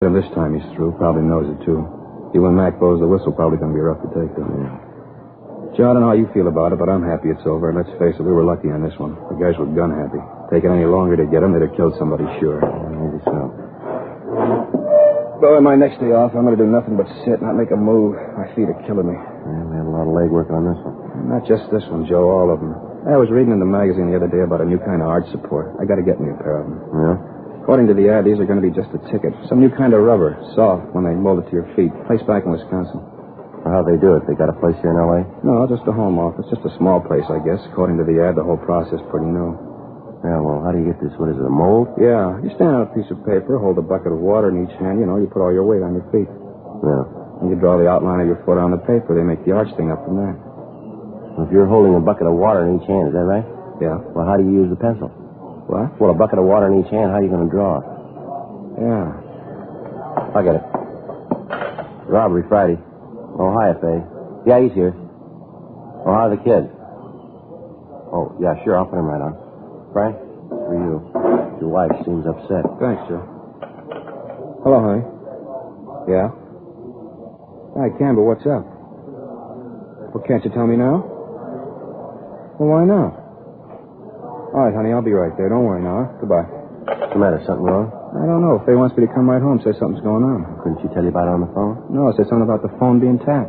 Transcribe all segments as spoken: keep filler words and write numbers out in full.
And this time he's through. Probably knows it, too. He, when Mac blows the whistle, probably going to be rough to take, though. Yeah. Joe, I don't know how you feel about it, but I'm happy it's over. And let's face it, we were lucky on this one. The guys were gun happy. Taking any longer to get him, they'd have killed somebody, sure. Yeah, maybe so. Well, on my next day off, I'm going to do nothing but sit, not make a move. My feet are killing me. Yeah, we had a lot of leg work on this one. Not just this one, Joe, all of them. I was reading in the magazine the other day about a new kind of arch support. I got to get me a pair of them. Yeah? According to the ad, these are going to be just a ticket. Some new kind of rubber, soft, when they mold it to your feet. Place back in Wisconsin. Well, how'd they do it? They got a place here in L A? No, just a home office. Just a small place, I guess. According to the ad, the whole process pretty new. Yeah, well, how do you get this? What is it, a mold? Yeah. You stand on a piece of paper, hold a bucket of water in each hand. You know, you put all your weight on your feet. Yeah. And you draw the outline of your foot on the paper. They make the arch thing up from there. Well, if you're holding a bucket of water in each hand, is that right? Yeah. Well, how do you use the pencil? What? Well, a bucket of water in each hand, how are you going to draw? Yeah. I got it. Robbery Friday. Oh, hi, F A. Yeah, he's here. Oh, how are the kids? Oh, yeah, sure, I'll put him right on. Frank, for you. Your wife seems upset. Thanks, Joe. Hello, honey. Yeah? Hi, Campbell, what's up? Well, can't you tell me now? Well, why not? All right, honey, I'll be right there. Don't worry now. Huh? Goodbye. What's the matter? Something wrong? I don't know. Faye wants me to come right home, say something's going on. Couldn't she tell you about it on the phone? No, said something about the phone being tapped.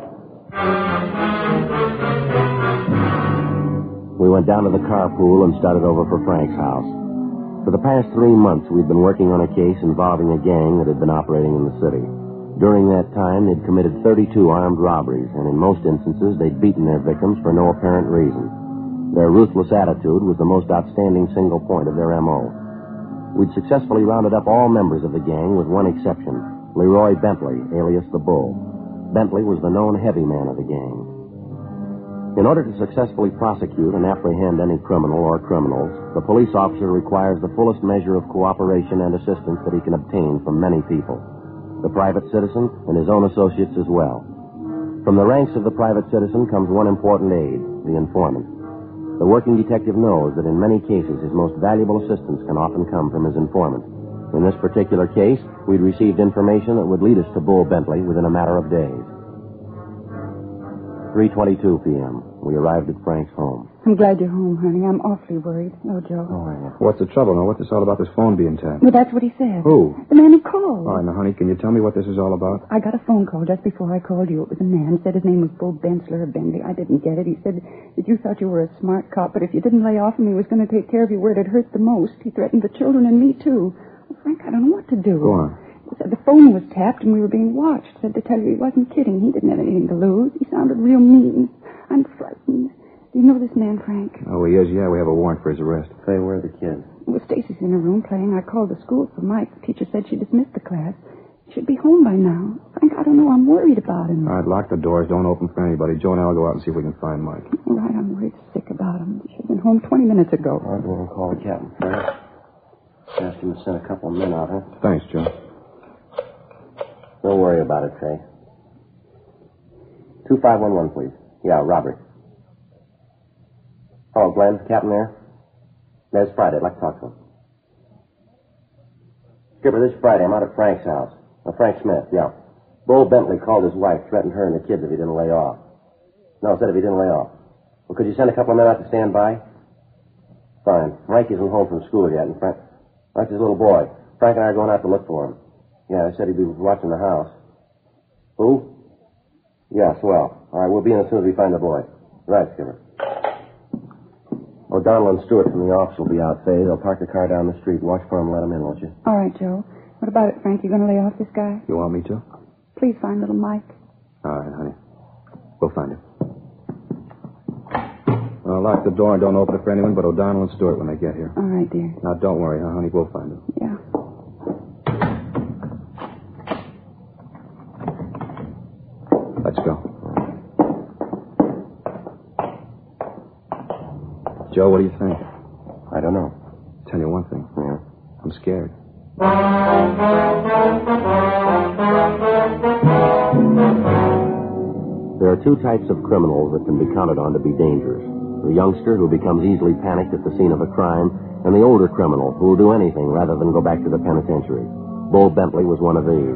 We went down to the carpool and started over for Frank's house. For the past three months, we'd been working on a case involving a gang that had been operating in the city. During that time, they'd committed thirty-two armed robberies, and in most instances, they'd beaten their victims for no apparent reason. Their ruthless attitude was the most outstanding single point of their M O. We'd successfully rounded up all members of the gang with one exception, Leroy Bentley, alias the Bull. Bentley was the known heavy man of the gang. In order to successfully prosecute and apprehend any criminal or criminals, the police officer requires the fullest measure of cooperation and assistance that he can obtain from many people, the private citizen and his own associates as well. From the ranks of the private citizen comes one important aid, the informant. The working detective knows that in many cases his most valuable assistance can often come from his informant. In this particular case, we'd received information that would lead us to Bull Bentley within a matter of days. three twenty-two p.m. We arrived at Frank's home. I'm glad you're home, honey. I'm awfully worried. Oh, Joe. Oh, yeah. What's the trouble now? What's this all about this phone being tapped? Well, that's what he said. Who? The man who called. All right, now, honey, can you tell me what this is all about? I got a phone call just before I called you. It was a man. Said his name was Bull Bensler of Bentley. I didn't get it. He said that you thought you were a smart cop, but if you didn't lay off him, he was going to take care of you where it hurt the most. He threatened the children and me, too. Well, Frank, I don't know what to do. Go on. He said the phone was tapped and we were being watched. Said to tell you he wasn't kidding. He didn't have anything to lose. He sounded real mean. I'm frightened. Do you know this man, Frank? Oh, he is, yeah. We have a warrant for his arrest. Say, where are the kids? Well, Stacy's in her room playing. I called the school for Mike. The teacher said she dismissed the class. He should be home by now. Frank, I don't know. I'm worried about him. All right, lock the doors. Don't open for anybody. Joe and I will go out and see if we can find Mike. All right, I'm worried sick about him. He should have been home twenty minutes ago. I'll go and call the captain first. Ask him to send a couple of men out, huh? Thanks, Joe. Don't worry about it, Trey. two five one one, please. Yeah, Robert. Oh, Glenn, Captain there? There's Friday. I'd like to talk to him. Skipper, this Friday, I'm out at Frank's house. Uh, Frank Smith, yeah. Bull Bentley called his wife, threatened her and the kids if he didn't lay off. No, said if he didn't lay off. Well, could you send a couple of men out to stand by? Fine. Mike isn't home from school yet, and Frank... Frank's his little boy. Frank and I are going out to look for him. Yeah, I said he'd be watching the house. Who? Yeah, swell. All right, we'll be in as soon as we find the boy. Right, Skipper. O'Donnell and Stewart from the office will be out, Faye. They'll park the car down the street. Watch for him and let him in, won't you? All right, Joe. What about it, Frank? You going to lay off this guy? You want me to? Please find little Mike. All right, honey. We'll find him. Well, lock the door and don't open it for anyone but O'Donnell and Stewart when they get here. All right, dear. Now, don't worry, huh, honey? We'll find him. Yeah. Let's go. Joe, what do you think? I don't know. Tell you one thing. Yeah? I'm scared. There are two types of criminals that can be counted on to be dangerous. The youngster who becomes easily panicked at the scene of a crime, and the older criminal who will do anything rather than go back to the penitentiary. Bull Bentley was one of these.